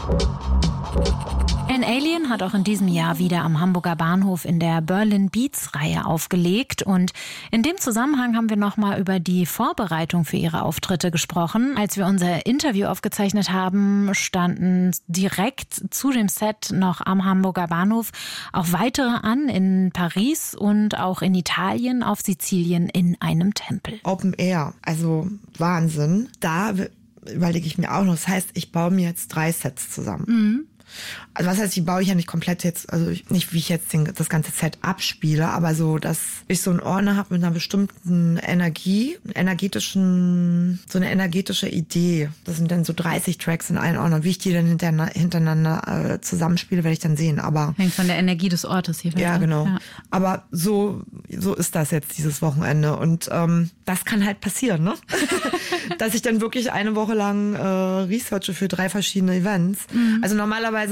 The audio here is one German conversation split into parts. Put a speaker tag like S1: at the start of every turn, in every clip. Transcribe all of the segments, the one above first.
S1: An Alien hat auch in diesem Jahr wieder am Hamburger Bahnhof in der Berlin Beats-Reihe aufgelegt. Und in dem Zusammenhang haben wir nochmal über die Vorbereitung für ihre Auftritte gesprochen. Als wir unser Interview aufgezeichnet haben, standen direkt zu dem Set noch am Hamburger Bahnhof auch weitere an, in Paris und auch in Italien, auf Sizilien in einem Tempel.
S2: Open Air, also Wahnsinn. Da überlege ich mir auch noch, das heißt, ich baue mir jetzt 3 Sets zusammen.
S1: Mhm.
S2: Also was heißt, die baue ich ja nicht komplett jetzt, also nicht wie ich jetzt das ganze Set abspiele, aber so, dass ich so einen Ordner habe mit einer bestimmten Energie, so eine energetische Idee. Das sind dann so 30 Tracks in einen Ordner. Wie ich die dann hintereinander zusammenspiele, werde ich dann sehen. Aber
S1: hängt von der Energie des Ortes hier.
S2: Ja, genau. Ja. Aber so ist das jetzt dieses Wochenende. Und das kann halt passieren, ne? Dass ich dann wirklich eine Woche lang researche für 3 verschiedene Events. Mhm. Also normalerweise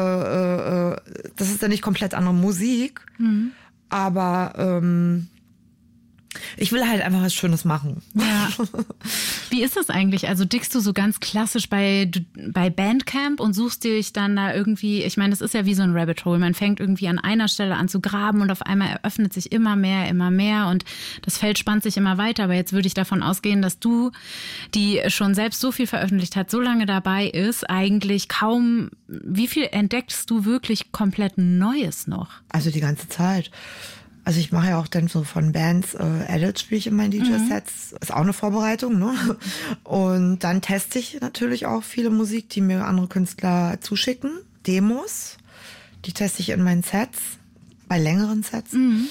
S2: das ist ja nicht komplett andere Musik, aber ich will halt einfach was Schönes machen.
S1: Ja. Wie ist das eigentlich? Also dickst du so ganz klassisch bei Bandcamp und suchst dich dann da irgendwie, ich meine, das ist ja wie so ein Rabbit Hole. Man fängt irgendwie an einer Stelle an zu graben und auf einmal eröffnet sich immer mehr und das Feld spannt sich immer weiter. Aber jetzt würde ich davon ausgehen, dass du, die schon selbst so viel veröffentlicht hat, so lange dabei ist, eigentlich kaum, wie viel entdeckst du wirklich komplett Neues noch?
S2: Also die ganze Zeit. Also ich mache ja auch dann so von Bands Edits, spiele ich in meinen DJ-Sets. Ist auch eine Vorbereitung, ne? Und dann teste ich natürlich auch viele Musik, die mir andere Künstler zuschicken. Demos, die teste ich in meinen Sets, bei längeren Sets.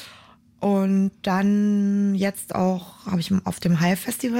S2: Und dann jetzt auch habe ich auf dem Hive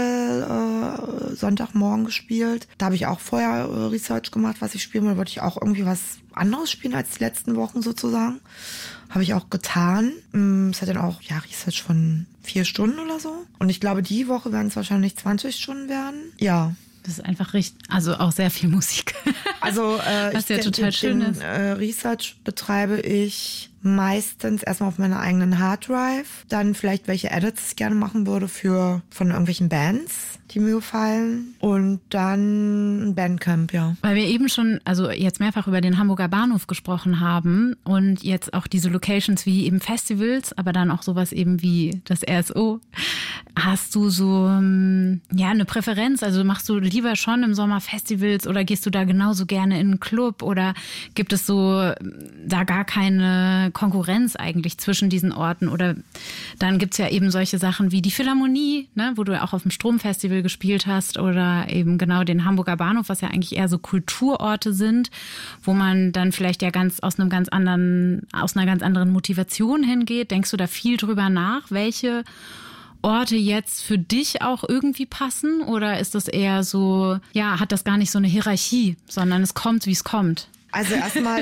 S2: Festival Sonntagmorgen gespielt. Da habe ich auch vorher Research gemacht, was ich spielen will. Da wollte ich auch irgendwie was anderes spielen als die letzten Wochen sozusagen. Habe ich auch getan. Es hat dann auch Research von 4 Stunden oder so. Und ich glaube, die Woche werden es wahrscheinlich 20 Stunden werden. Ja.
S1: Das ist einfach richtig, also auch sehr viel Musik.
S2: Also
S1: was ja total schön ist.
S2: Research betreibe ich meistens erstmal auf meiner eigenen Harddrive, dann vielleicht welche Edits ich gerne machen würde von irgendwelchen Bands, die mir gefallen, und dann Bandcamp, ja.
S1: Weil wir eben schon, also jetzt mehrfach über den Hamburger Bahnhof gesprochen haben und jetzt auch diese Locations wie eben Festivals, aber dann auch sowas eben wie das RSO. Hast du so eine Präferenz? Also machst du lieber schon im Sommer Festivals oder gehst du da genauso gerne in einen Club, oder gibt es so da gar keine Konkurrenz eigentlich zwischen diesen Orten? Oder dann gibt's ja eben solche Sachen wie die Philharmonie, ne, wo du ja auch auf dem Stromfestival gespielt hast, oder eben genau den Hamburger Bahnhof, was ja eigentlich eher so Kulturorte sind, wo man dann vielleicht ja aus einer ganz anderen Motivation hingeht. Denkst du da viel drüber nach, welche Orte jetzt für dich auch irgendwie passen, oder ist das eher so, hat das gar nicht so eine Hierarchie, sondern es kommt, wie es kommt?
S2: Also erstmal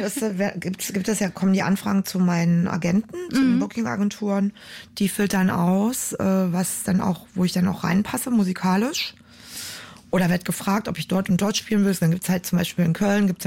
S2: kommen die Anfragen zu meinen Agenten, zu den Booking-Agenturen, die filtern aus, wo ich dann auch reinpasse musikalisch. Oder wird gefragt, ob ich dort und dort spielen will. Dann gibt's halt zum Beispiel in Köln